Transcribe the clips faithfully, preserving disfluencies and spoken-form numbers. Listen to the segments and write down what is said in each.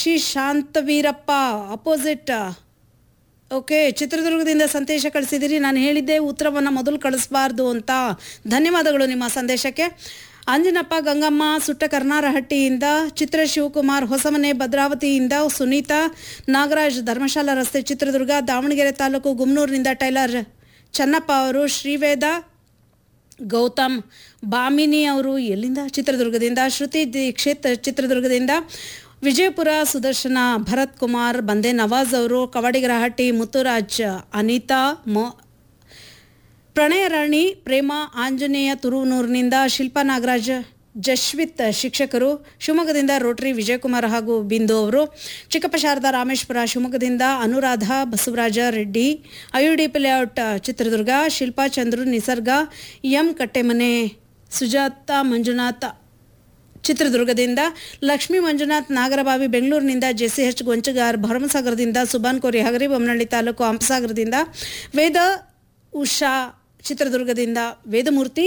Shri Shantaveerappa opposite. Okay, ಚಿತ್ರದುರ್ಗದಿಂದ ಸಂದೇಶ ಕಳಿಸಿದಿರಿ. ನಾನು ಹೇಳಿದ್ದೆ ಉತ್ತರವನ್ನು ಮೊದಲು ಕಳಿಸಬಾರ್ದು ಅಂತ. ಧನ್ಯವಾದಗಳು ನಿಮ್ಮ ಸಂದೇಶಕ್ಕೆ. ಅಂಜನಪ್ಪ ಗಂಗಮ್ಮ ಸುಟ್ಟ ಕರ್ನಾರಹಟ್ಟಿಯಿಂದ, ಚಿತ್ರ ಶಿವಕುಮಾರ್ ಹೊಸಮನೆ ಭದ್ರಾವತಿಯಿಂದ, ಸುನೀತಾ ನಾಗರಾಜ್ ಧರ್ಮಶಾಲಾ ರಸ್ತೆ ಚಿತ್ರದುರ್ಗ, ದಾವಣಗೆರೆ ತಾಲೂಕು ಗುಮ್ನೂರಿನಿಂದ ಟೈಲರ್ ಚನ್ನಪ್ಪ ಅವರು, ಶ್ರೀವೇದ ಗೌತಮ್ ಬಾಮಿನಿ ಅವರು ಎಲ್ಲಿಂದ ಚಿತ್ರದುರ್ಗದಿಂದ, ಶ್ರುತಿ ದೀಕ್ಷಿತ್ ಚಿತ್ರದುರ್ಗದಿಂದ, ವಿಜಯಪುರ ಸುದರ್ಶನ ಭರತ್ ಕುಮಾರ್ ಬಂದೆ ನವಾಜ್ ಅವರು, ಕವಡಿಗರಹಟ್ಟಿ ಮುತ್ತುರಾಜ್ ಅನಿತಾ ಮೊ ಪ್ರಣಯ ರಾಣಿ ಪ್ರೇಮ ಆಂಜನೇಯ ತುರುವನೂರಿನಿಂದ, ಶಿಲ್ಪಾ ನಾಗರಾಜ್ ಜಶ್ವಿತ್ ಶಿಕ್ಷಕರು ಶಿವಮೊಗ್ಗದಿಂದ, ರೋಟರಿ ವಿಜಯಕುಮಾರ್ ಹಾಗೂ ಬಿಂದು ಅವರು, ಚಿಕ್ಕಪ್ಪ ಶಾರದಾ ರಾಮೇಶ್ವರ ಶಿವಮೊಗ್ಗದಿಂದ, ಅನುರಾಧ ಬಸವರಾಜ ರೆಡ್ಡಿ ಐಯುಡಿಪಿ ಲೇಔಟ್ ಚಿತ್ರದುರ್ಗ, ಶಿಲ್ಪಾ ಚಂದ್ರು ನಿಸರ್ಗ ಎಂ ಕಟ್ಟೆಮನೆ, ಸುಜಾತ ಮಂಜುನಾಥ್ ಚಿತ್ರದುರ್ಗದಿಂದ, ಲಕ್ಷ್ಮೀ ಮಂಜುನಾಥ್ ನಾಗರಬಾವಿ ಬೆಂಗಳೂರಿನಿಂದ, ಜೆಸಿ ಎಚ್ ಗೊಂಚಗಾರ್ ಭರಮಸಾಗರದಿಂದ, ಸುಬಾನ್ ಕೋರಿ ಹಗರಿಬೊಮ್ಮನಹಳ್ಳಿ ತಾಲೂಕು ಹಂಪಸಾಗರದಿಂದ, ವೇದ ಉಷಾ ಚಿತ್ರದುರ್ಗದಿಂದ, ವೇದಮೂರ್ತಿ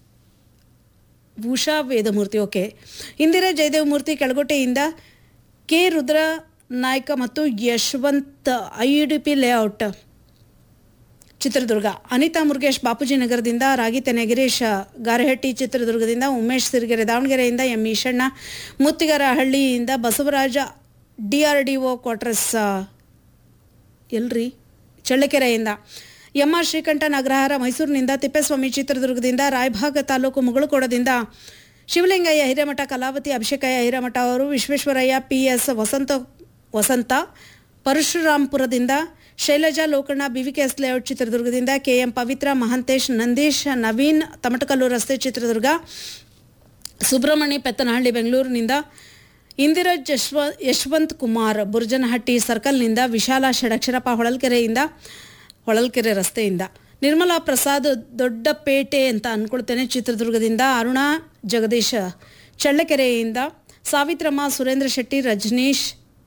ಉಷಾ ವೇದಮೂರ್ತಿ ಓಕೆ, ಇಂದಿರಾ ಜಯದೇವಮೂರ್ತಿ ಕೆಳಗೋಟೆಯಿಂದ, ಕೆ ರುದ್ರ ನಾಯ್ಕ ಮತ್ತು ಯಶವಂತ್ ಐಯುಡಿಪಿ ಲೇಔಟ್ ಚಿತ್ರದುರ್ಗ, ಅನಿತಾ ಮುರುಗೇಶ್ ಬಾಪೂಜಿ ನಗರದಿಂದ, ರಾಗಿತೆನೆ ಗಿರೀಶ್ ಗಾರಹಟ್ಟಿ ಚಿತ್ರದುರ್ಗದಿಂದ, ಉಮೇಶ್ ಸಿರಿಗೆರೆ ದಾವಣಗೆರೆಯಿಂದ, M Eshanna ಮುತ್ತಿಗಾರಹಳ್ಳಿಯಿಂದ, Basavaraj D R D O quarters ಎಲ್ರಿ ಚಳ್ಳಕೆರೆಯಿಂದ, ಎಂ ಆರ್ ಶ್ರೀಕಂಠ ನಗರಹಾರ ಮೈಸೂರಿನಿಂದ, ತಿಪ್ಪೇಸ್ವಾಮಿ ಚಿತ್ರದುರ್ಗದಿಂದ, ರಾಯಭಾಗ ತಾಲೂಕು ಮುಗಳಕೋಡದಿಂದ, ಶಿವಲಿಂಗಯ್ಯ ಹಿರೇಮಠ ಕಲಾವತಿ ಅಭಿಷೇಕಯ್ಯ ಹಿರೇಮಠ ಅವರು, ವಿಶ್ವೇಶ್ವರಯ್ಯ ಪಿ ಎಸ್ ವಸಂತ ವಸಂತ ಪರಶುರಾಂಪುರದಿಂದ, ಶೈಲಜಾ ಲೋಕಣ್ಣ ಬಿವಿಕೆಎಸ್ ಲೇಔಟ್ ಚಿತ್ರದುರ್ಗದಿಂದ, ಕೆಎಂ ಪವಿತ್ರ ಮಹಂತೇಶ್ ನಂದೀಶ್ ನವೀನ್ ತಮಟಕಲ್ಲು ರಸ್ತೆ ಚಿತ್ರದುರ್ಗ, ಸುಬ್ರಹ್ಮಣಿ ಪೆತ್ತನಹಳ್ಳಿ ಬೆಂಗಳೂರಿನಿಂದ, ಇಂದಿರಾ ಜಶ್ವ ಯಶವಂತ್ ಕುಮಾರ್ ಬುರ್ಜನಹಟ್ಟಿ ಸರ್ಕಲ್ನಿಂದ, ವಿಶಾಲ ಷಡಕ್ಷರಪ್ಪ ಹೊಳಲ್ಕೆರೆಯಿಂದ ಹೊಳಲ್ಕೆರೆ ರಸ್ತೆಯಿಂದ, ನಿರ್ಮಲಾ ಪ್ರಸಾದ್ ದೊಡ್ಡಪೇಟೆ ಅಂತ ಅಂದ್ಕೊಳ್ತೇನೆ ಚಿತ್ರದುರ್ಗದಿಂದ, ಅರುಣಾ ಜಗದೀಶ್ ಚಳ್ಳಕೆರೆಯಿಂದ, ಸಾವಿತ್ರಮ್ಮ ಸುರೇಂದ್ರ ಶೆಟ್ಟಿ ರಜನೀಶ್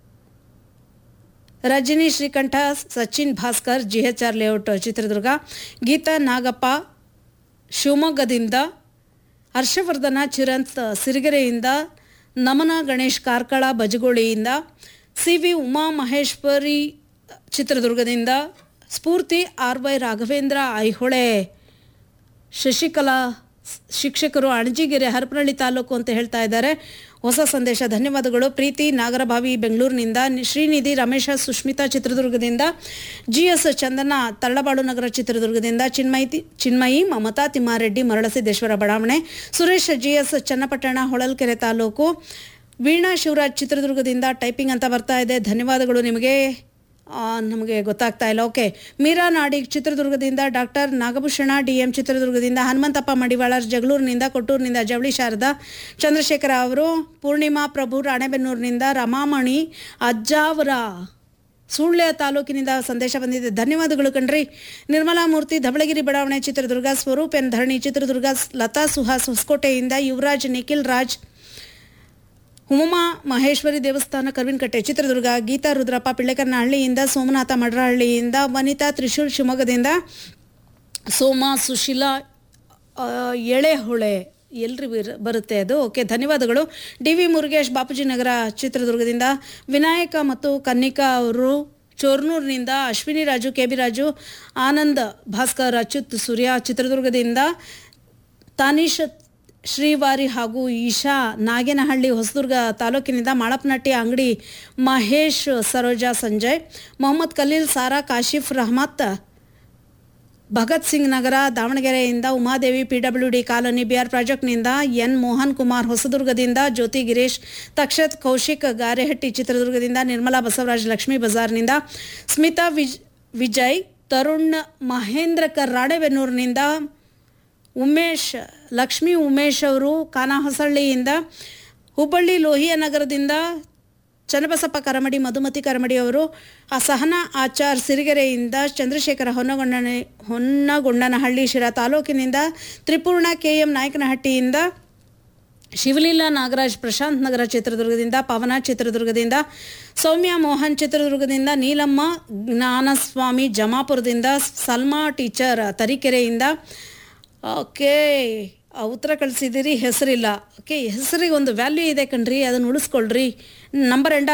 ರಜನಿ ಶ್ರೀಕಂಠ ಸಚಿನ್ ಭಾಸ್ಕರ್ ಜಿಎಚ್ಆರ್ ಲೇಔಟ್ ಚಿತ್ರದುರ್ಗ, ಗೀತಾ ನಾಗಪ್ಪ ಶಿವಮೊಗ್ಗದಿಂದ, ಹರ್ಷವರ್ಧನ ಚಿರಂತ್ ಸಿರಿಗೆರೆಯಿಂದ, ನಮನ ಗಣೇಶ್ ಕಾರ್ಕಳ ಬಜಗೋಳಿಯಿಂದ, ಸಿ ವಿ ಉಮಾ ಮಹೇಶ್ವರಿ ಚಿತ್ರದುರ್ಗದಿಂದ, ಸ್ಫೂರ್ತಿ ಆರ್ ವೈ ರಾಘವೇಂದ್ರ ಐಹೊಳೆ ಶಶಿಕಲಾ ಶಿಕ್ಷಕರು ಅಣಜಿಗೆರೆ ಹರಪನಹಳ್ಳಿ ತಾಲೂಕು ಅಂತ ಹೇಳ್ತಾ ಇದ್ದಾರೆ. ಹೊಸ ಸಂದೇಶ, ಧನ್ಯವಾದಗಳು. ಪ್ರೀತಿ ನಾಗರಭಾವಿ ಬೆಂಗಳೂರಿನಿಂದ, ಶ್ರೀನಿಧಿ ರಮೇಶ ಸುಷ್ಮಿತಾ ಚಿತ್ರದುರ್ಗದಿಂದ, ಜಿ ಎಸ್ ಚಂದನ ತಳ್ಳಬಾಳು ನಗರ ಚಿತ್ರದುರ್ಗದಿಂದ, ಚಿನ್ಮಯಿ ಚಿನ್ಮಯಿ ಮಮತಾ ತಿಮ್ಮಾರೆಡ್ಡಿ ಮರಳಸಿದ್ದೇಶ್ವರ ಬಡಾವಣೆ, ಸುರೇಶ್ ಜಿ ಎಸ್ ಚನ್ನಪಟ್ಟಣ ಹೊಳಲ್ಕೆರೆ ತಾಲೂಕು, ವೀಣಾ ಶಿವರಾಜ್ ಚಿತ್ರದುರ್ಗದಿಂದ ಟೈಪಿಂಗ್ ಅಂತ ಬರ್ತಾ ಇದೆ. ಧನ್ಯವಾದಗಳು ನಿಮಗೆ. ನಮಗೆ ಗೊತ್ತಾಗ್ತಾ ಇಲ್ಲ. ಓಕೆ, ಮೀರಾ ನಾಡಿಗ್ ಚಿತ್ರದುರ್ಗದಿಂದ, ಡಾಕ್ಟರ್ ನಾಗಭೂಷಣ ಡಿ ಎಂ ಚಿತ್ರದುರ್ಗದಿಂದ, ಹನುಮಂತಪ್ಪ ಮಡಿವಾಳರ್ ಜಗಳೂರಿನಿಂದ, ಕೊಟ್ಟೂರಿನಿಂದ ಜವಳಿ ಶಾರದಾ ಚಂದ್ರಶೇಖರ ಅವರು, ಪೂರ್ಣಿಮಾ ಪ್ರಭು ರಾಣೆಬೆನ್ನೂರಿನಿಂದ, ರಮಾಮಣಿ ಅಜ್ಜಾವರ ಸುಳ್ಯ ತಾಲೂಕಿನಿಂದ ಸಂದೇಶ ಬಂದಿದೆ. ಧನ್ಯವಾದಗಳು ಕಣ್ರಿ. ನಿರ್ಮಲಾ ಮೂರ್ತಿ ಧವಳಗಿರಿ ಬಡಾವಣೆ ಚಿತ್ರದುರ್ಗ, ಸ್ವರೂಪ್ ಎನ್ ಧರಣಿ ಚಿತ್ರದುರ್ಗ, ಲತಾ ಸುಹಾಸ್ ಹೊಸಕೋಟೆಯಿಂದ, ಯುವರಾಜ್ ನಿಖಿಲ್ ರಾಜ್ ಉಮಾ ಮಹೇಶ್ವರಿ ದೇವಸ್ಥಾನ ಕರ್ವಿನಕಟ್ಟೆ ಚಿತ್ರದುರ್ಗ, ಗೀತಾ ರುದ್ರಪ್ಪ ಪಿಳ್ಳೆಕರ್ನಹಳ್ಳಿಯಿಂದ, ಸೋಮನಾಥ ಮಡ್ರಹಳ್ಳಿಯಿಂದ, ವನಿತಾ ತ್ರಿಶೂಲ್ ಶಿವಮೊಗ್ಗದಿಂದ, ಸೋಮಾ ಸುಶೀಲಾ ಎಳೆಹೊಳೆ ಎಲ್ರಿ ಬರುತ್ತೆ ಅದು. ಓಕೆ, ಧನ್ಯವಾದಗಳು. ಡಿ ವಿ ಮುರುಗೇಶ್ ಬಾಪೂಜಿ ನಗರ ಚಿತ್ರದುರ್ಗದಿಂದ, ವಿನಾಯಕ ಮತ್ತು ಕನ್ನಿಕಾ ಅವರು ಚೋರ್ನೂರಿನಿಂದ, ಅಶ್ವಿನಿ ರಾಜು ಕೆ ಬಿ ರಾಜು ಆನಂದ್ ಭಾಸ್ಕರ್ ಅಚ್ಯುತ್ ಸೂರ್ಯ ಚಿತ್ರದುರ್ಗದಿಂದ, ತಾನೀಶ್ ಶ್ರೀವಾರಿ ಹಾಗೂ ಈಶಾ ನಾಗೇನಹಳ್ಳಿ ಹೊಸದುರ್ಗ ತಾಲೂಕಿನಿಂದ, ಮಾಳಪ್ಪನಟ್ಟಿ ಅಂಗಡಿ ಮಹೇಶ್ ಸರೋಜಾ ಸಂಜಯ್, ಮೊಹಮ್ಮದ್ ಖಲೀಲ್ ಸಾರಾ ಕಾಶಿಫ್ ರಹಮತ್ ಭಗತ್ ಸಿಂಗ್ ನಗರ ದಾವಣಗೆರೆಯಿಂದ, Umadevi PW D colony B R ಪ್ರಾಜೆಕ್ಟ್ನಿಂದ, N Mohan Kumar ಹೊಸದುರ್ಗದಿಂದ, ಜ್ಯೋತಿ ಗಿರೀಶ್ ತಕ್ಷತ್ ಕೌಶಿಕ್ ಗಾರೆಹಟ್ಟಿ ಚಿತ್ರದುರ್ಗದಿಂದ, ನಿರ್ಮಲಾ ಬಸವರಾಜ್ ಲಕ್ಷ್ಮೀ ಬಜಾರ್ನಿಂದ, ಸ್ಮಿತಾ ವಿಜ್ ವಿಜಯ್ ತರುಣ್ ಮಹೇಂದ್ರಕರ್ ರಾಣೆಬೆನ್ನೂರಿನಿಂದ, ಉಮೇಶ್ ಲಕ್ಷ್ಮೀ ಉಮೇಶ್ ಅವರು ಕಾನಹೊಸಳ್ಳಿಯಿಂದ, ಹುಬ್ಬಳ್ಳಿ ಲೋಹಿಯ ನಗರದಿಂದ ಚನ್ನಬಸಪ್ಪ ಕರಮಡಿ ಮಧುಮತಿ ಕರಮಡಿ ಅವರು, ಸಹನಾ ಆಚಾರ್ ಸಿರಿಗೆರೆಯಿಂದ, ಚಂದ್ರಶೇಖರ ಹೊನ್ನಗೊಂಡನ ಹೊನ್ನಗೊಂಡನಹಳ್ಳಿ ಶಿರಾ ತಾಲೂಕಿನಿಂದ, ತ್ರಿಪೂರ್ಣ ಕೆ ಎಂ ನಾಯಕನಹಟ್ಟಿಯಿಂದ, ಶಿವಲೀಲಾ ನಾಗರಾಜ್ ಪ್ರಶಾಂತ್ ನಗರ ಚಿತ್ರದುರ್ಗದಿಂದ, ಪವನ ಚಿತ್ರದುರ್ಗದಿಂದ, ಸೌಮ್ಯ ಮೋಹನ್ ಚಿತ್ರದುರ್ಗದಿಂದ, ನೀಲಮ್ಮ ಜ್ಞಾನಸ್ವಾಮಿ ಜಮಾಪುರದಿಂದ, ಸಲ್ಮಾ ಟೀಚರ್ ತರೀಕೆರೆಯಿಂದ. ಓಕೆ, ಉತ್ತರ ಕಳಿಸಿದ್ದೀರಿ, ಹೆಸರಿಲ್ಲ. ಓಕೆ, ಹೆಸರಿಗೆ ಒಂದು ವ್ಯಾಲ್ಯೂ ಇದೆ ಕಣ್ರಿ, ಅದನ್ನು ಉಳಿಸ್ಕೊಳ್ರಿ. Number end